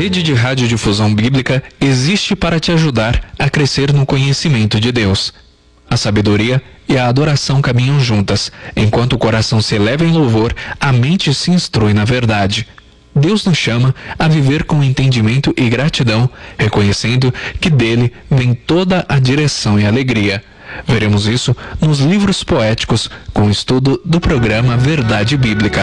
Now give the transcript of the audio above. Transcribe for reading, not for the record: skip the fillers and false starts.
rede de radiodifusão bíblica existe para te ajudar a crescer no conhecimento de Deus. A sabedoria e a adoração caminham juntas. Enquanto o coração se eleva em louvor, a mente se instrui na verdade. Deus nos chama a viver com entendimento e gratidão, reconhecendo que dele vem toda a direção e alegria. Veremos isso nos livros poéticos, com o estudo do programa Verdade Bíblica.